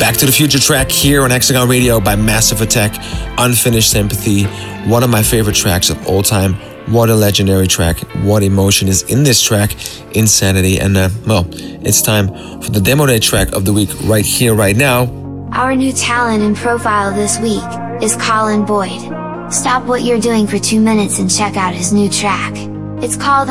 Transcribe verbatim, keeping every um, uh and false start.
Back to the Future track here on Hexagon Radio by Massive Attack, Unfinished Sympathy, one of my favorite tracks of all time. What a legendary track, what emotion is in this track, Insanity. And uh, well, it's time for the Demo Day track of the week right here, right now. Our new talent and profile this week is Colin Boyd. Stop what you're doing for two minutes and check out his new track. It's called